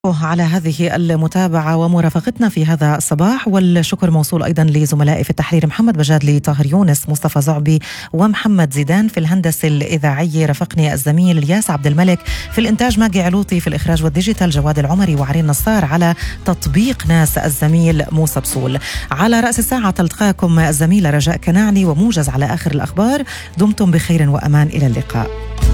على هذه المتابعة ومرافقتنا في هذا الصباح، والشكر موصول أيضا لزملائي في التحرير محمد بجادلي، طاهر يونس، مصطفى زعبي ومحمد زيدان. في الهندسة الإذاعية رافقني الزميل الياس عبد الملك، في الإنتاج ماجي علوطي، في الإخراج والديجيتال جواد العمري وعرين نصار، على تطبيق ناس الزميل موسى بصول. على رأس الساعة تلقاكم الزميلة رجاء كناعني وموجز على آخر الأخبار. دمتم بخير وأمان، إلى اللقاء.